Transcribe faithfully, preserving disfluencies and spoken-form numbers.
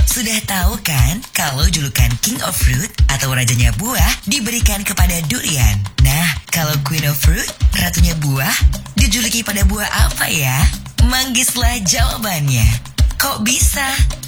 Sudah tahu kan kalau julukan King of Fruit atau rajanya buah diberikan kepada durian? Nah, kalau Queen of Fruit, ratunya buah, dijuluki pada buah apa ya? Manggislah jawabannya. Kok bisa?